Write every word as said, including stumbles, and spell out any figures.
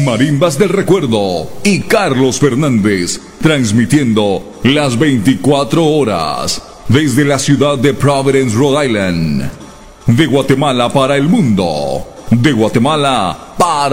Marimbas del Recuerdo y Carlos Fernández, transmitiendo las veinticuatro horas desde la ciudad de Providence, Rhode Island. De Guatemala para el mundo, de Guatemala para